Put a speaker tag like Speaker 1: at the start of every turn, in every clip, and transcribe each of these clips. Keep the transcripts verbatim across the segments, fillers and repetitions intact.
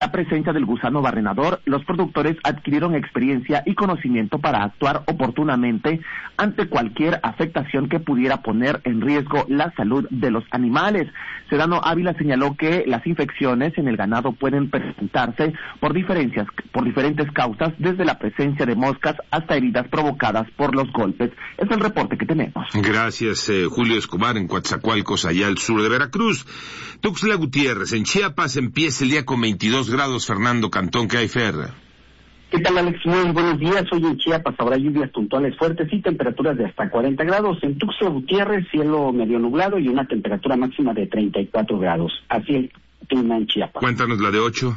Speaker 1: la presencia del gusano barrenador, los productores adquirieron experiencia y conocimiento para actuar oportunamente ante cualquier afectación que pudiera poner en riesgo la salud de los animales. Sedano Ávila señaló que las infecciones en el ganado pueden presentarse por diferencias, por diferentes causas, desde la presencia de moscas hasta heridas provocadas por los golpes. Es el reporte que tenemos.
Speaker 2: Gracias, eh, Julio Escobar, en Coatzacoalcos, allá al sur de Veracruz. Tuxtla Gutiérrez, en Chiapas, empieza el día con veintidós grados. Fernando Cantón, ¿qué hay, Fer?
Speaker 3: ¿Qué tal, Alex? Muy buenos días. Hoy en Chiapas habrá lluvias puntuales fuertes y temperaturas de hasta cuarenta grados. En Tuxtla Gutiérrez, cielo medio nublado y una temperatura máxima de treinta y cuatro grados. Así el clima en Chiapas.
Speaker 2: Cuéntanos la de ocho.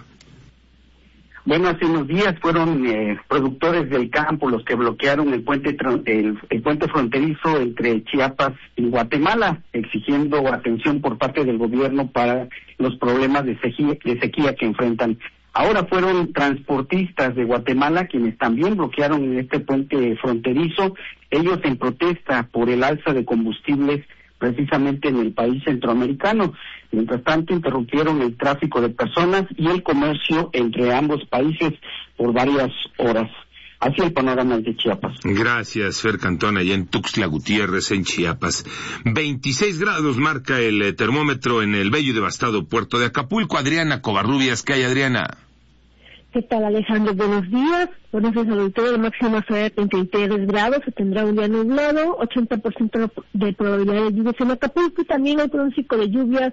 Speaker 3: Bueno, hace unos días fueron eh, productores del campo los que bloquearon el puente el, el puente fronterizo entre Chiapas y Guatemala, exigiendo atención por parte del gobierno para los problemas de sequía, de sequía que enfrentan. Ahora fueron transportistas de Guatemala quienes también bloquearon este puente fronterizo, ellos en protesta por el alza de combustibles precisamente en el país centroamericano. Mientras tanto, interrumpieron el tráfico de personas y el comercio entre ambos países por varias horas. Así el panorama de Chiapas.
Speaker 2: Gracias, Fer Cantón, allá en Tuxtla Gutiérrez, en Chiapas. veintiséis grados marca el eh, termómetro en el bello y devastado puerto de Acapulco. Adriana Covarrubias, ¿qué hay, Adriana?
Speaker 4: ¿Qué tal, Alejandro? Buenos días. Buenos días a todos. La máxima será de treinta y tres grados. Se tendrá un día nublado, ochenta por ciento de probabilidad de lluvias en Acapulco y también hay pronóstico de lluvias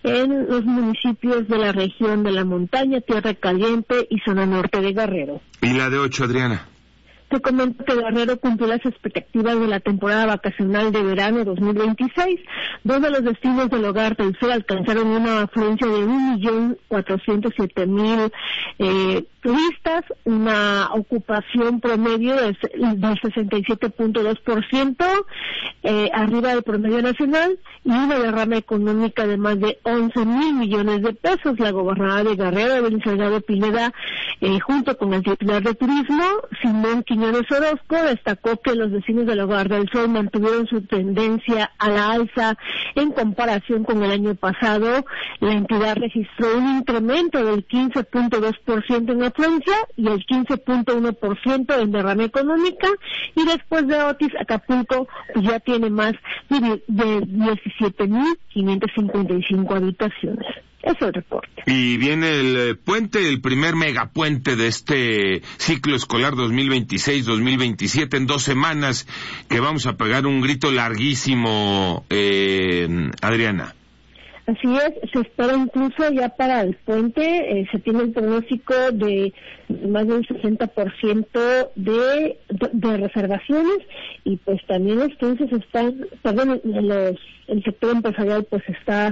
Speaker 4: en los municipios de la región de la montaña, Tierra Caliente y zona norte de Guerrero.
Speaker 2: ¿Y la de ocho, Adriana?
Speaker 4: Te comento que Guerrero cumplió las expectativas de la temporada vacacional de verano dos mil veintiséis. Dos de los destinos del Hogar del Sol alcanzaron una afluencia de un millón cuatrocientos siete mil eh, turistas, una ocupación promedio del sesenta y siete punto dos por ciento, eh, arriba del promedio nacional, y una derrama económica de más de once mil millones de pesos. La gobernadora de Guerrero, Evelyn Salgado Pineda, eh, junto con el titular de turismo, Simón Quiñones Orozco, destacó que los vecinos del Hogar del Sol mantuvieron su tendencia a la alza en comparación con el año pasado. La entidad registró un incremento del quince punto dos por ciento en afluencia y el quince punto uno por ciento en derrama económica, y después de Otis, Acapulco pues ya tiene más de diecisiete mil quinientas cincuenta y cinco habitaciones. Es el reporte.
Speaker 2: Y viene el eh, puente, el primer megapuente de este ciclo escolar dos mil veintiséis dos mil veintisiete, en dos semanas, que vamos a pegar un grito larguísimo, eh, Adriana.
Speaker 4: Así es, se espera incluso ya para el puente, eh, se tiene el pronóstico de más del sesenta por ciento de, de, de reservaciones, y pues también entonces están, perdón, los, el sector empresarial pues está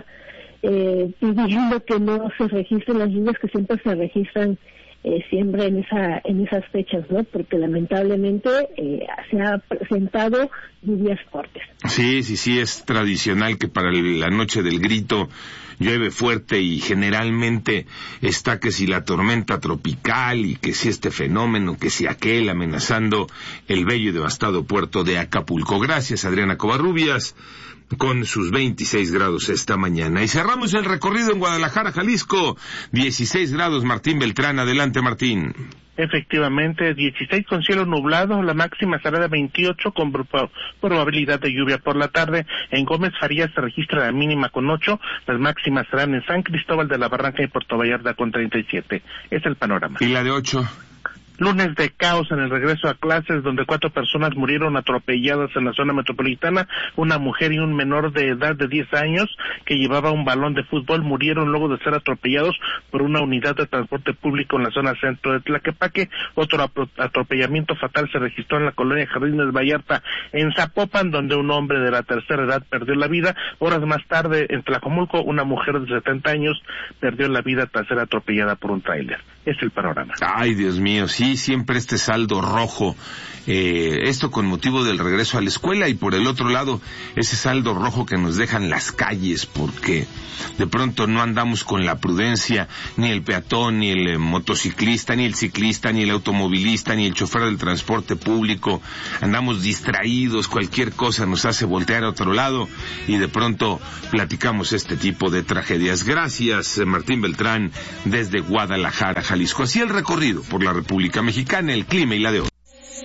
Speaker 4: eh, pidiendo que no se registren las lluvias que siempre se registran eh, siempre en esa en esas fechas, ¿no? Porque lamentablemente eh, se ha presentado lluvias fuertes.
Speaker 2: Sí, sí, sí, es tradicional que para la noche del grito llueve fuerte y generalmente está que si la tormenta tropical y que si este fenómeno, que si aquel, amenazando el bello y devastado puerto de Acapulco. Gracias, Adriana Covarrubias, con sus veintiséis grados esta mañana. Y cerramos el recorrido en Guadalajara, Jalisco, dieciséis grados. Martín Beltrán, adelante, Martín.
Speaker 5: Efectivamente, dieciséis con cielo nublado, la máxima será de veintiocho con probabilidad de lluvia por la tarde. En Gómez Farías se registra la mínima con ocho, las máximas serán en San Cristóbal de la Barranca y Puerto Vallarta con treinta y siete. Es el panorama.
Speaker 2: ¿Y la de ocho?
Speaker 5: Lunes de caos en el regreso a clases, donde cuatro personas murieron atropelladas en la zona metropolitana. Una mujer y un menor de edad de diez años que llevaba un balón de fútbol murieron luego de ser atropellados por una unidad de transporte público en la zona centro de Tlaquepaque. Otro atropellamiento fatal se registró en la colonia Jardines Vallarta, en Zapopan, donde un hombre de la tercera edad perdió la vida. Horas más tarde, en Tlajomulco, una mujer de setenta años perdió la vida tras ser atropellada por un tráiler. Es el panorama.
Speaker 2: Ay, Dios mío, sí. Sí, siempre este saldo rojo, eh, esto con motivo del regreso a la escuela, y por el otro lado, ese saldo rojo que nos dejan las calles, porque de pronto no andamos con la prudencia, ni el peatón, ni el eh, motociclista, ni el ciclista, ni el automovilista, ni el chofer del transporte público, andamos distraídos, cualquier cosa nos hace voltear a otro lado, y de pronto platicamos este tipo de tragedias. Gracias, Martín Beltrán, desde Guadalajara, Jalisco. Así el recorrido por la República Mexicana, el clima y la de hoy.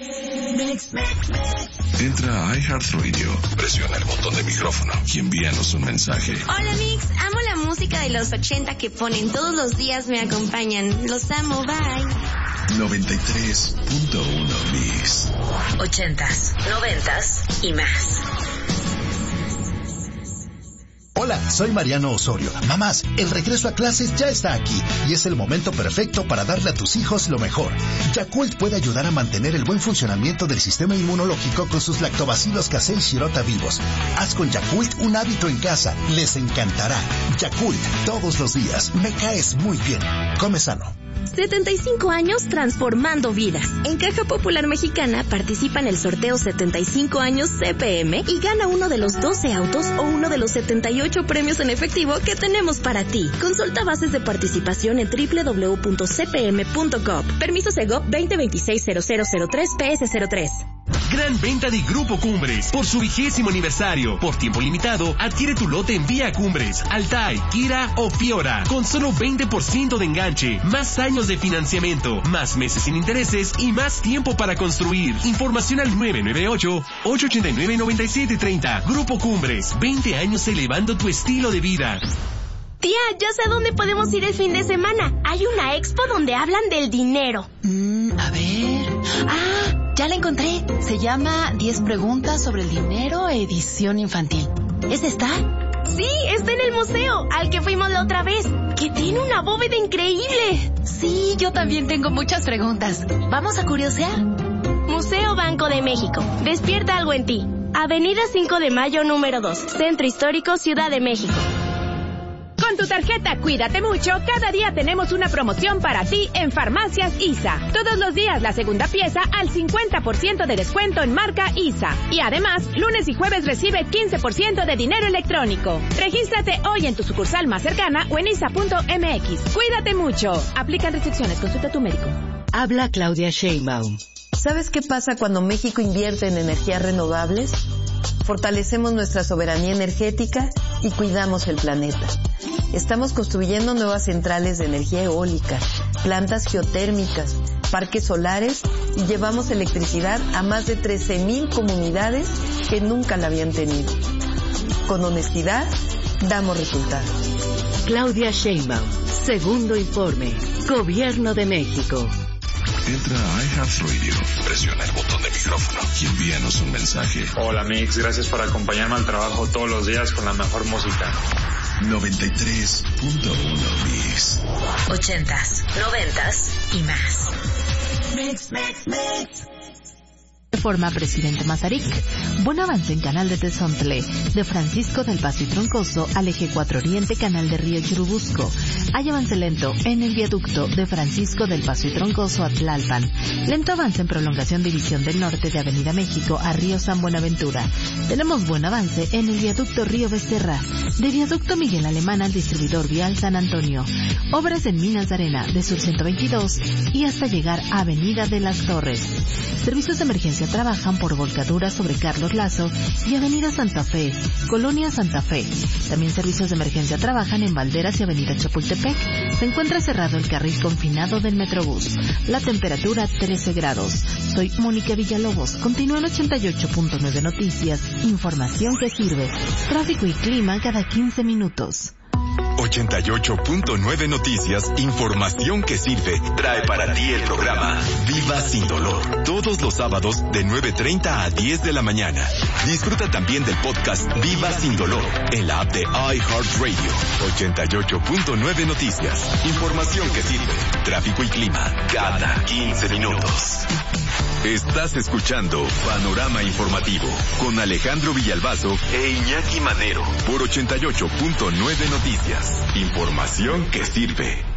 Speaker 6: Entra a iHeartRadio, presiona el botón de micrófono y envíanos un mensaje.
Speaker 7: Hola Mix, amo la música de los ochenta que ponen todos los días, me acompañan. Los amo, bye.
Speaker 6: noventa y tres punto uno Mix.
Speaker 8: Ochentas, noventas y más.
Speaker 9: Hola, soy Mariano Osorio. Mamás, el regreso a clases ya está aquí y es el momento perfecto para darle a tus hijos lo mejor. Yakult puede ayudar a mantener el buen funcionamiento del sistema inmunológico con sus lactobacilos casei shirota vivos. Haz con Yakult un hábito en casa. Les encantará. Yakult, todos los días. Me caes muy bien. Come sano.
Speaker 7: setenta y cinco años transformando vidas. En Caja Popular Mexicana participa en el sorteo setenta y cinco años C P M y gana uno de los doce autos o uno de los setenta y ocho premios en efectivo que tenemos para ti. Consulta bases de participación en doble u doble u doble u punto c p m punto gov. Permiso Segov veinte veintiséis cero cero cero tres P S cero tres.
Speaker 10: Gran venta de Grupo Cumbres por su vigésimo aniversario. Por tiempo limitado, adquiere tu lote en Vía Cumbres, Altai, Kira o Fiora, con solo veinte por ciento de enganche, más años de financiamiento, más meses sin intereses y más tiempo para construir. Información al nueve nueve ocho, ocho ocho nueve, nueve siete tres cero. Grupo Cumbres, veinte años elevando tu estilo de vida.
Speaker 7: Tía, ya sé a dónde podemos ir el fin de semana. Hay una expo donde hablan del dinero.
Speaker 11: Mm, a ver... Ah, ya la encontré. Se llama diez preguntas sobre el dinero, edición infantil. ¿Es esta?
Speaker 7: Sí, está en el museo, al que fuimos la otra vez, que tiene una bóveda increíble.
Speaker 11: Sí, yo también tengo muchas preguntas. ¿Vamos a curiosear?
Speaker 7: Museo Banco de México. Despierta algo en ti. Avenida cinco de Mayo, número dos. Centro Histórico, Ciudad de México.
Speaker 12: Con tu tarjeta Cuídate Mucho, cada día tenemos una promoción para ti en Farmacias I S A. Todos los días la segunda pieza al cincuenta por ciento de descuento en marca I S A. Y además, lunes y jueves recibe quince por ciento de dinero electrónico. Regístrate hoy en tu sucursal más cercana o en I S A punto M X. Cuídate mucho. Aplican restricciones. Consulta a tu médico.
Speaker 13: Habla Claudia Sheinbaum. ¿Sabes qué pasa cuando México invierte en energías renovables? Fortalecemos nuestra soberanía energética y cuidamos el planeta. Estamos construyendo nuevas centrales de energía eólica, plantas geotérmicas, parques solares y llevamos electricidad a más de trece mil comunidades que nunca la habían tenido. Con honestidad, damos resultados.
Speaker 14: Claudia Sheinbaum, segundo informe, Gobierno de México.
Speaker 6: Entra a iHeartRadio, presiona el botón de micrófono y envíanos un mensaje.
Speaker 15: Hola Mix, gracias por acompañarme al trabajo todos los días con la mejor música.
Speaker 6: noventa y tres punto uno Mix.
Speaker 8: Ochentas, noventas y más.
Speaker 16: Mix, mix, mix.
Speaker 17: Reforma Presidente Mazarik. Buen avance en Canal de Tezontle, de Francisco del Paso y Troncoso al Eje cuatro Oriente, Canal de Río Churubusco. Hay avance lento en el viaducto de Francisco del Paso y Troncoso a Tlalpan. Lento avance en prolongación División del Norte de Avenida México a Río San Buenaventura. Tenemos buen avance en el viaducto Río Becerra, de viaducto Miguel Alemán al distribuidor vial San Antonio. Obras en Minas de Arena de Sur ciento veintidós y hasta llegar a Avenida de las Torres. Servicios de emergencia trabajan por volcadura sobre Carlos Lazo y Avenida Santa Fe, Colonia Santa Fe. También servicios de emergencia trabajan en Valderas y Avenida Chapultepec. Se encuentra cerrado el carril confinado del Metrobús. La temperatura trece grados. Soy Mónica Villalobos. Continúa en ochenta y ocho punto nueve Noticias. Información que sirve. Tráfico y clima cada quince minutos.
Speaker 18: ochenta y ocho punto nueve Noticias, información que sirve, trae para ti el programa Viva Sin Dolor, todos los sábados de nueve treinta a diez de la mañana. Disfruta también del podcast Viva Sin Dolor en la app de iHeartRadio. ochenta y ocho punto nueve Noticias, información que sirve, tráfico y clima cada quince minutos. Estás escuchando Panorama Informativo con Alejandro Villalbazo e Iñaki Manero por ochenta y ocho punto nueve Noticias. Información que sirve.